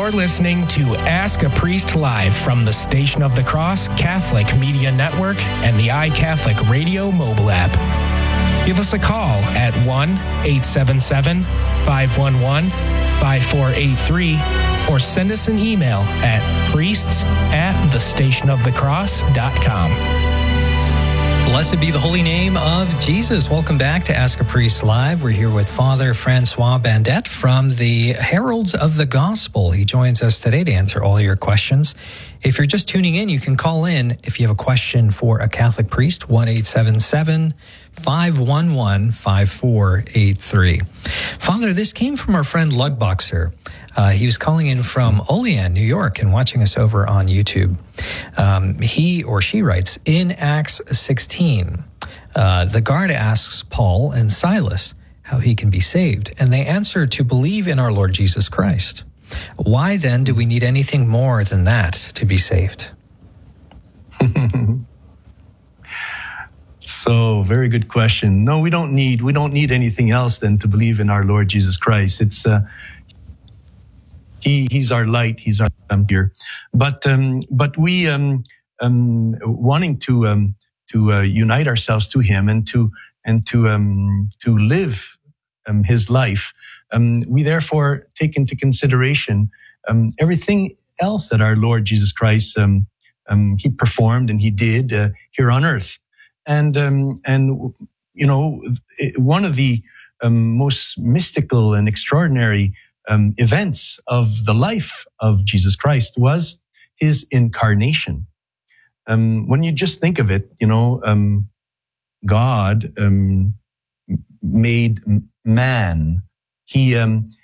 You're listening to Ask a Priest Live from the Station of the Cross Catholic Media Network and the iCatholic Radio mobile app. Give us a call at 1-877-511-5483 or send us an email at priests@thestationofthecross.com. Blessed be the holy name of Jesus. Welcome back to Ask a Priest Live. We're here with Father Francois Bandette from the Heralds of the Gospel. He joins us today to answer all your questions. If you're just tuning in, you can call in if you have a question for a Catholic priest, 1-877-511-5483. Father, this came from our friend Lugboxer. He was calling in from Olean, New York, and watching us over on YouTube. He or she writes, in Acts 16, the guard asks Paul and Silas how he can be saved, and they answer to believe in our Lord Jesus Christ. Why then do we need anything more than that to be saved? So, very good question. No, we don't need anything else than to believe in our Lord Jesus Christ. It's He's our light. He's our here. But we wanting to unite ourselves to Him and to live His life. We therefore take into consideration everything else that our Lord Jesus Christ He performed and He did here on earth. And you know, one of the most mystical and extraordinary events of the life of Jesus Christ was His incarnation. When you just think of it, you know, God made man. He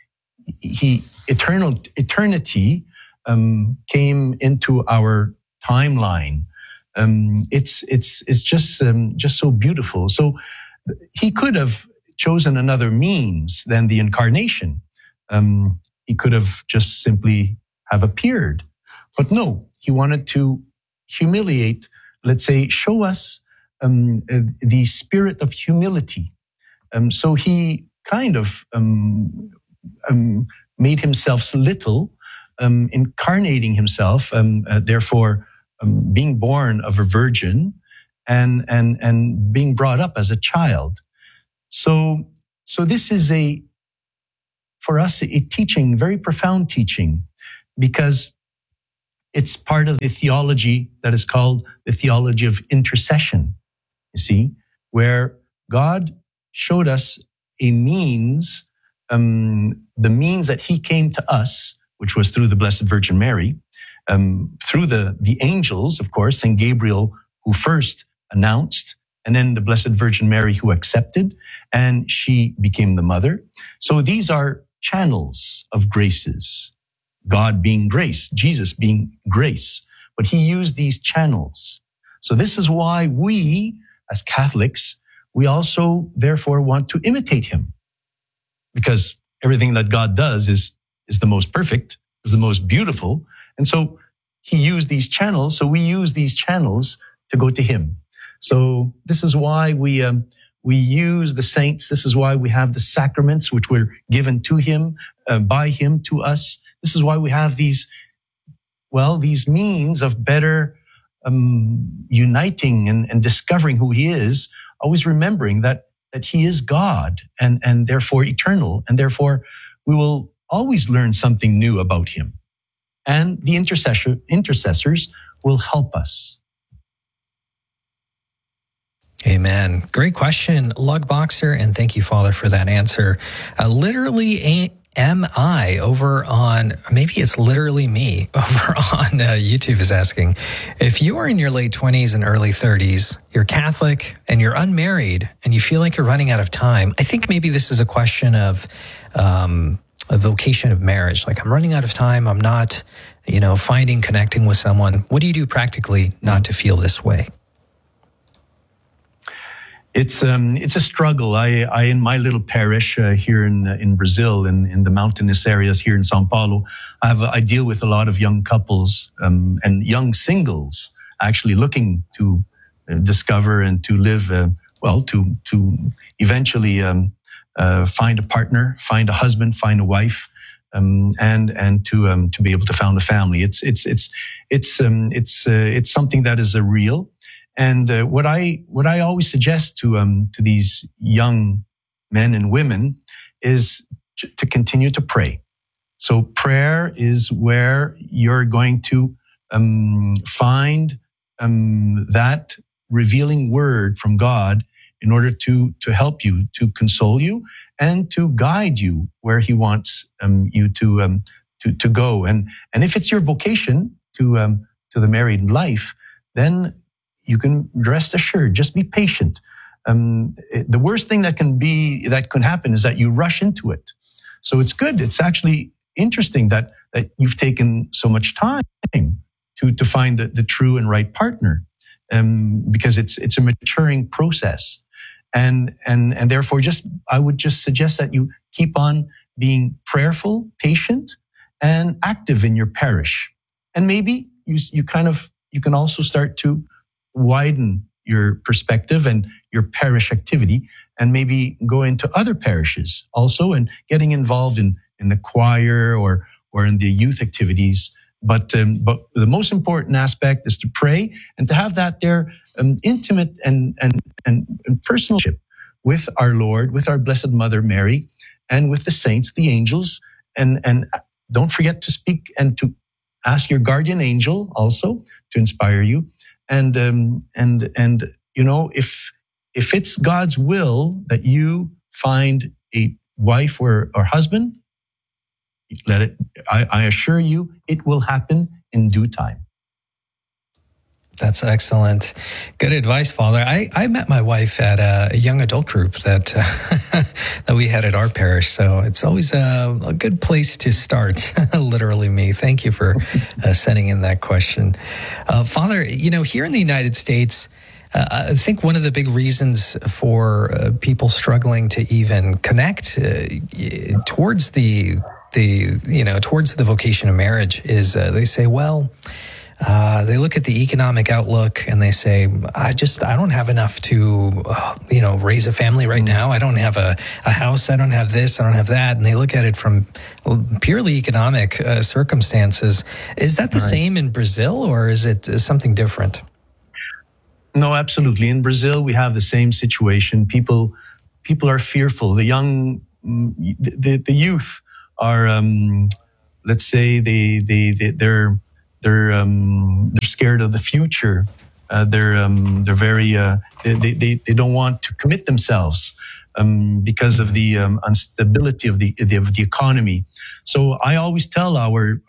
eternity came into our timeline. It's just so beautiful. So He could have chosen another means than the incarnation. He could have just simply have appeared, but no, He wanted to humiliate, let's say, show us the spirit of humility. So He kind of made Himself little, incarnating Himself, therefore being born of a virgin and being brought up as a child. So this is for us, a teaching, very profound teaching, because it's part of the theology that is called the theology of intercession, you see, where God showed us a means, the means that He came to us, which was through the Blessed Virgin Mary, through the angels, of course, Saint Gabriel, who first announced, and then the Blessed Virgin Mary who accepted, and she became the mother. So these are channels of graces, God being grace, Jesus being grace, but He used these channels. So this is why we, as Catholics, we also therefore want to imitate Him, because everything that God does is the most perfect, is the most beautiful. And so He used these channels, so we use these channels to go to Him. So this is why we use the saints. This is why we have the sacraments, which were given to Him, by Him to us. This is why we have these means of better uniting and discovering who He is, always remembering that He is God and therefore eternal, and therefore we will always learn something new about Him. And the intercessors will help us. Amen. Great question, Lugboxer, and thank you, Father, for that answer. Literally am I over on, maybe it's literally me over on YouTube is asking, if you are in your late 20s and early 30s, you're Catholic and you're unmarried and you feel like you're running out of time, I think maybe this is a question of a vocation of marriage. Like, I'm running out of time. I'm not, connecting with someone. What do you do practically not to feel this way? It's a struggle. I in my little parish here in Brazil, in the mountainous areas here in São Paulo, I deal with a lot of young couples and young singles actually looking to discover and to live to eventually find a partner, find a husband, find a wife. and to be able to found a family. It's something that is real. And what I always suggest to these young men and women is to continue to pray. So prayer is where you're going to find that revealing word from God in order to help you, to console you, and to guide you where He wants you to go. And if it's your vocation to the married life, then you can rest assured. Just be patient. The worst thing that can happen is that you rush into it. So it's good. It's actually interesting that you've taken so much time to find the true and right partner, because it's a maturing process. And therefore, I would just suggest that you keep on being prayerful, patient, and active in your parish. And maybe you can also start to widen your perspective and your parish activity, and maybe go into other parishes also, and getting involved in the choir or in the youth activities. But the most important aspect is to pray and to have that there intimate and personalship with our Lord, with our Blessed Mother Mary, and with the saints, the angels. And don't forget to speak and to ask your guardian angel also to inspire you. And you know, if it's God's will that you find a wife or husband, I assure you, it will happen in due time. That's excellent. Good advice, Father. I met my wife at a young adult group that that we had at our parish. So it's always a good place to start, literally me. Thank you for sending in that question. Father, you know, here in the United States, I think one of the big reasons for people struggling to even connect towards the vocation of marriage is they say, well, they look at the economic outlook and they say, I don't have enough to, raise a family right now. I don't have a house. I don't have this. I don't have that. And they look at it from purely economic circumstances. Is that the same in Brazil, or is it something different? No, absolutely. In Brazil, we have the same situation. People are fearful. The young, the youth are, let's say they're scared of the future. They're very they don't want to commit themselves because of the instability of the economy. So I always tell our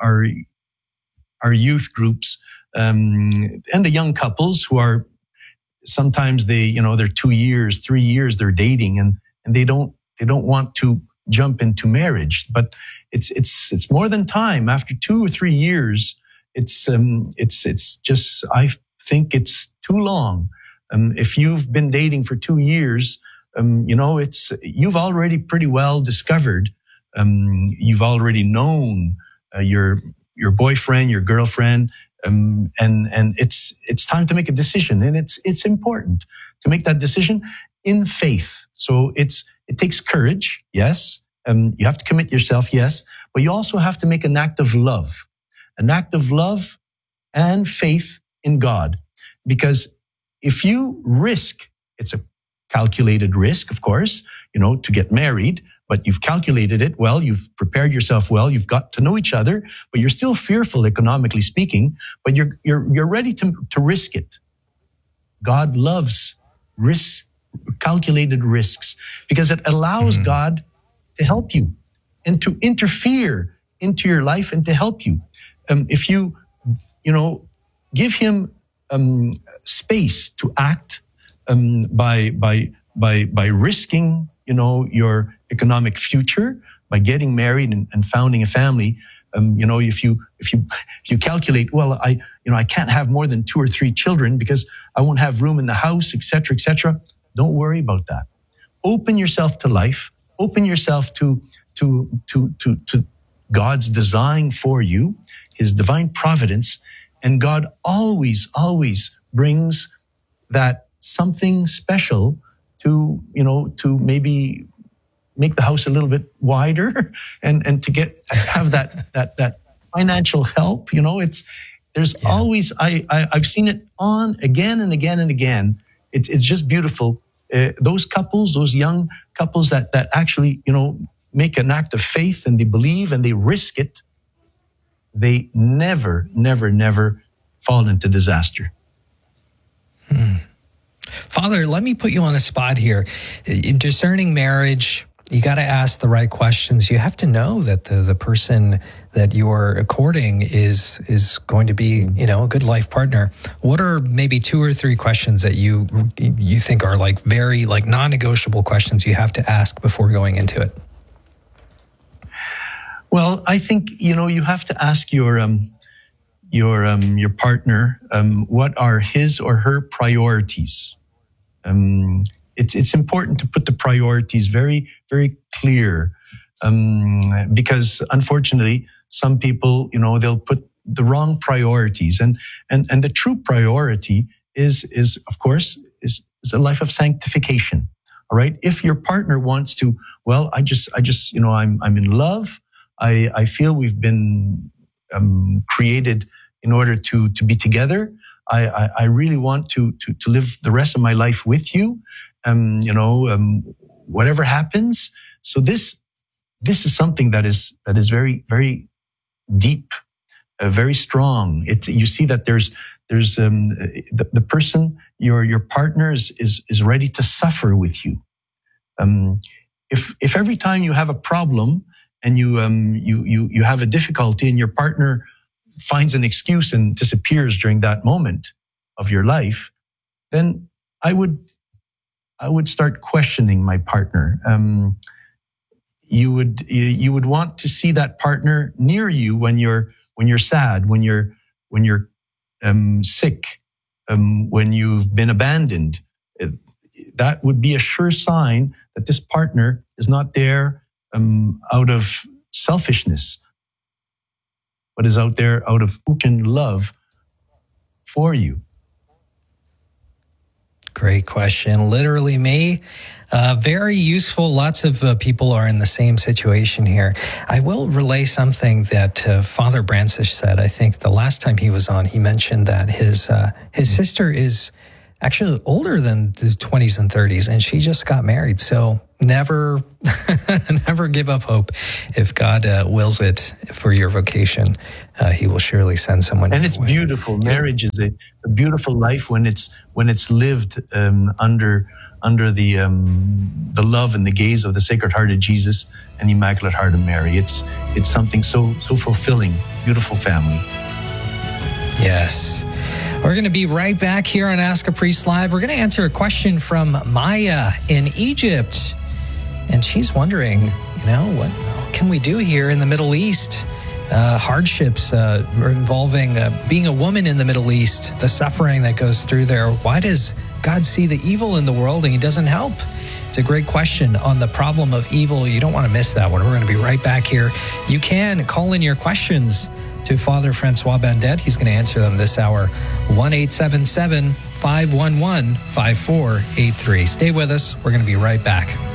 youth groups and the young couples who are sometimes they're 2 years, 3 years they're dating and they don't want to jump into marriage, but it's more than time. After 2 or 3 years, it's just, I think it's too long. If you've been dating for 2 years, you've already pretty well discovered. You've already known your boyfriend, your girlfriend, and it's time to make a decision. And it's important to make that decision in faith. So it takes courage, yes. You have to commit yourself, yes, but you also have to make an act of love. An act of love and faith in God. Because if you risk, it's a calculated risk, of course, to get married, but you've calculated it well, you've prepared yourself well, you've got to know each other, but you're still fearful, economically speaking, but you're ready to risk it. God loves calculated risks, because it allows God to help you and to interfere into your life and to help you. If you give Him space to act by risking, your economic future, by getting married and founding a family. If you calculate, well, I can't have more than 2 or 3 children because I won't have room in the house, etc., etc. Don't worry about that. Open yourself to life. Open yourself to God's design for you, His divine providence, and God always brings that something special to maybe make the house a little bit wider and to have that financial help. There's always, I've seen it on again and again and again. It's just beautiful. Those couples, those young couples that actually, make an act of faith and they believe and they risk it, they never, never, never fall into disaster. Father, let me put you on a spot here. In discerning marriage, you got to ask the right questions. You have to know that the person that you are courting is going to be, a good life partner. What are maybe 2 or 3 questions that you think are very non-negotiable questions you have to ask before going into it? Well, I think, you have to ask your partner, what are his or her priorities? It's important to put the priorities very, very clear, because unfortunately, some people, they'll put the wrong priorities, and the true priority is of course a life of sanctification. All right. If your partner wants to, well, I just, I'm in love. I feel we've been created in order to be together. I really want to live the rest of my life with you. Whatever happens. So this is something that is very, very deep, very strong. You see that there's the person, your partner is ready to suffer with you. If every time you have a problem and you have a difficulty and your partner finds an excuse and disappears during that moment of your life, then I would start questioning my partner. You would want to see that partner near you when you're sad, when you're sick, when you've been abandoned. That would be a sure sign that this partner is not there out of selfishness, but is out there out of open love for you. Great question. Literally me. Very useful. Lots of people are in the same situation here. I will relay something that Father Brancish said. I think the last time he was on, he mentioned that his sister is actually older than the 20s and 30s, and she just got married. So never give up hope. If God wills it for your vocation, he will surely send someone. And it's way. Beautiful. Marriage is a beautiful life when it's lived under the love and the gaze of the Sacred Heart of Jesus and the Immaculate Heart of Mary. It's something so fulfilling. Beautiful family. Yes. We're going to be right back here on Ask a Priest Live. We're going to answer a question from Maya in Egypt. And she's wondering, what can we do here in the Middle East? Hardships involving being a woman in the Middle East, the suffering that goes through there. Why does God see the evil in the world and he doesn't help? It's a great question on the problem of evil. You don't want to miss that one. We're going to be right back here. You can call in your questions to Father Francois Bandet. He's going to answer them this hour. 1-877-511-5483. Stay with us. We're going to be right back.